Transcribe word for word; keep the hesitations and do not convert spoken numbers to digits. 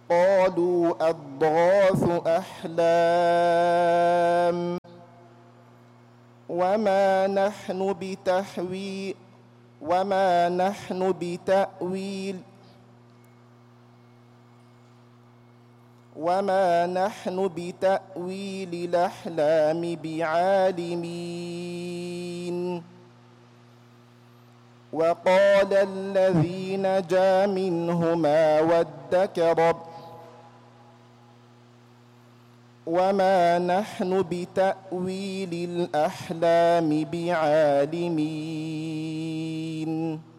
قالوا أضغاث أحلام وما نحن بتحويل وما نحن بتأويل وما نحن بتأويل الأحلام بعالمين. وقال الذي نجا منهما وادكر وما نحن بتأويل الأحلام بعالمين.